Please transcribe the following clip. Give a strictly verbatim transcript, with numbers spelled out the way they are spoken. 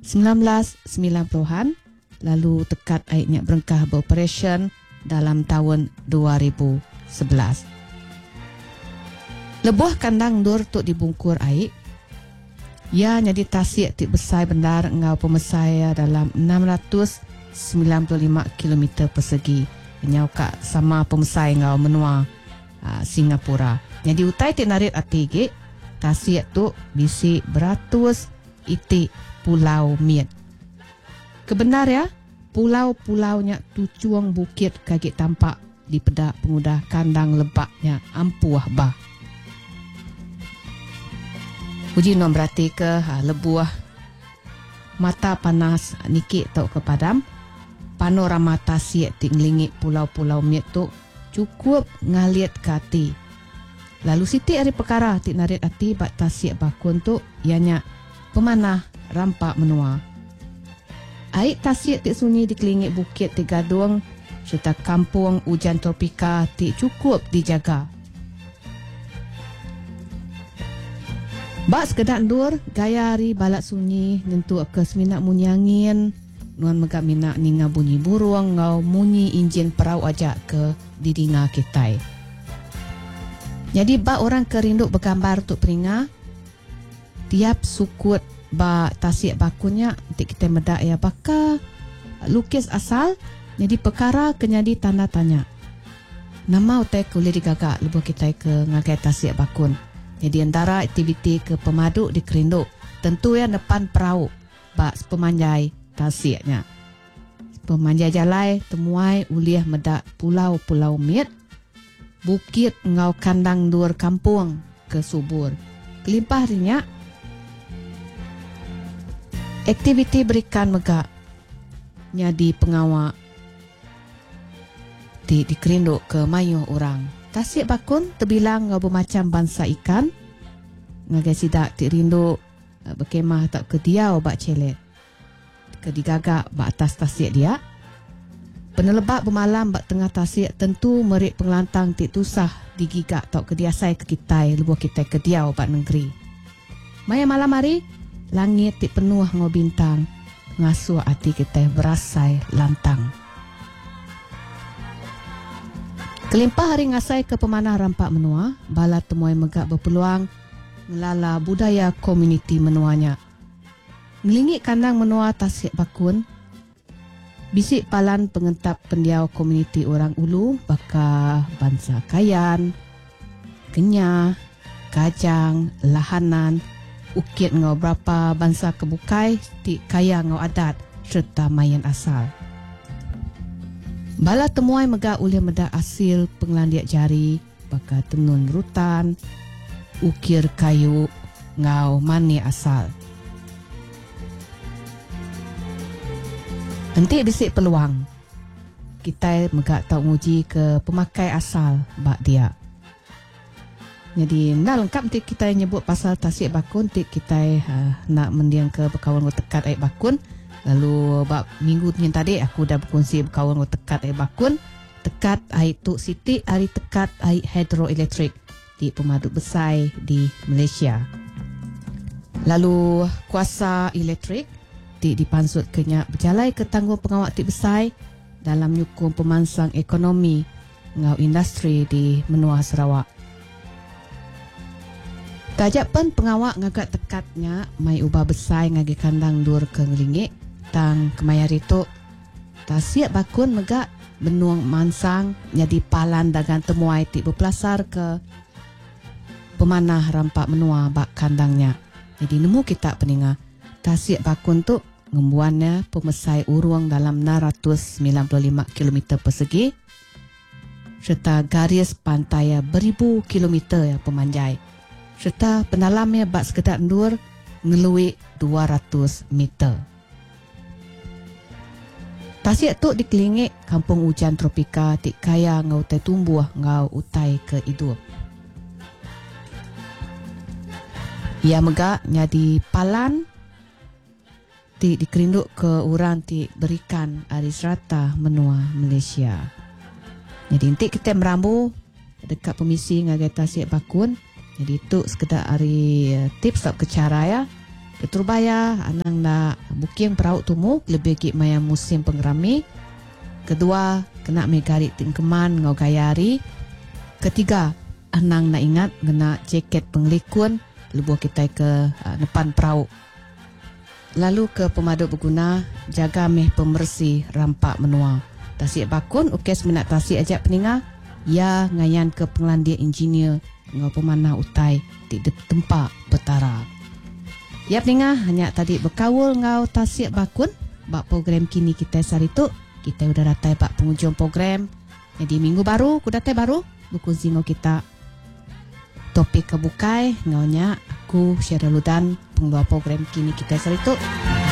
sembilan belas sembilan puluhan, lalu tekat aitnya berengkah beroperasi dalam tahun dua ribu sebelas. Lebuh kandang dur tuk dibungkur air. Ia jadi tasik tik besar bendar ngau pemesai dalam enam ratus sembilan puluh lima kilometer persegi. Nyau kak sama pemesai ngau menua uh, Singapura. Jadi utai tik narik ati ge, tasik tu bisi beratus itik pulau miet. Kebenar ya, pulau-pulaunya tucuang bukit kagik tampak di pedak pengudah kandang lebaknya ampuah bah. Uji nom berarti ke ha, lebuah mata panas nikik tau ke padam. Panorama tasik tinglingit pulau-pulau miet tu cukup ngaliat ke hati. Lalu siti hari perkara tik narit hati bak tasik bakun tu ianya pemanah rampak menua. Air tasik tik sunyi dikelingit bukit tik gadung serta kampung hujan tropika tik cukup dijaga. Bak sekedar dur, gaya hari balak sunyi, nyentuh ke seminak munyi angin, nuan megak minak ninga bunyi burung, ngau munyi injin perahu ajak ke didinga kitai. Jadi bak orang kerinduk bergambar untuk peringa, tiap sukut bak tasik bakunya, nanti kita medak ya baka lukis asal, jadi perkara kenyadi tanda tanya. Nama utai kulit digagak, lebuh kita ke ngagai tasik bakun. Jadi antara aktiviti ke pemaduk di kerinduk, tentu yang depan perahu, bak pemanjai tasiknya. Pemanjai jalai, temuai uliah medak pulau-pulau miet, bukit ngau kandang dur kampung ke subur. Kelimpah rinya, aktiviti berikan megak, nyadi pengawak, di, di kerinduk ke mayuh orang. Tasik bakun terbilang ngau bermacam bangsa ikan. Ngagai sidak tik rindu berkemah tak ke diau bak celet. Ke digagak bak atas tasik dia. Penelebak bermalam bak tengah tasik tentu merik pengelantang tik tusah digigak tak ke diasai ke kitai lebuh kitai ke diau bak negeri. Maya malam hari, langit tik penuh ngau bintang. Ngasuh hati kitai berasai lantang. Kelimpah hari ngasai ke pemanah rampak menua, bala temuai megak berpeluang ngelala budaya komuniti menuanya. Ngelingit kandang menua tasik bakun, bisik palan pengentap pendiau komuniti orang ulu, baka bangsa Kayan, Kenyah, Kajang, Lahanan, ukit ngau berapa bangsa kebukai, tik kaya ngau adat, serta mayan asal. Bala temuai megak ulih medak hasil penglandiak jari, baka tenun rutan, ukir kayu, ngau mani asal. Nanti bisik peluang, kita megak tau nguji ke pemakai asal bak dia. Jadi dah lengkap nanti kita nyebut pasal tasik bakun, nanti kita uh, nak mendiang ke berkawan tekat air bakun. Lalu bab minggu yang tadi aku dah berkongsi berkawan dengan tekat air bakun, tekat air tuk siti, hari tekat air hidroelektrik di pemaduk besar di Malaysia. Lalu kuasa elektrik di dipansut kenya berjalai ke tanggung pengawak tik besar dalam nyukung pemansang ekonomi ngau industri di menua Sarawak. Tajak pen pengawak ngagak tekatnya mai ubah besar ngagi kandang dur ke ngelingit. Tang kemayar itu tasik bakun megak benuang mansang jadi palan dagang temuai tik berpelasar ke pemanah rampak menua bak kandangnya. Jadi nemu kita peninga tasik bakun tu ngembuannya pemesai urung dalam enam ratus sembilan puluh lima kilometer persegi serta garis pantai beribu kilometer ya pemanjai serta penalamnya bak sekedar ndur ngeluik dua ratus meter. Tasik tu dikelingit kampung hujan tropika tik kaya ngau utai tumbuh ngau utai ke hidup. Ia megak nyadi palan tik dikerinduk ke orang tik berikan aris rata menua Malaysia. Jadi nanti kita merambu dekat pemisi ngagai tasik bakun. Jadi itu sekedar hari tips tak ke cara ya. Keturbaya anang na booking perahu tumu lebih ki maya musim pengerami. Kedua, kena megari tingkeman ngau gayari. Ketiga, anang na ingat kena jaket penglikun lebuh kita ke uh, depan perahu. Lalu ke pemadu berguna, jaga meh pembersih rampak menua. Tasik bakun, ukes minat tasik ajak peninga, ya ngayan ke pengelandia engineer ngau pemanah utai di tempat betara. Ya peninga, hanya tadi berkawul ngau tasik bakun, bak program kini kita saritu, kita udah datai bak penghujung program. Jadi minggu baru, ku datai baru, berkongsi ngau kita topik kebukai ngaunya aku Syara Ludan pengeluar program kini kita saritu.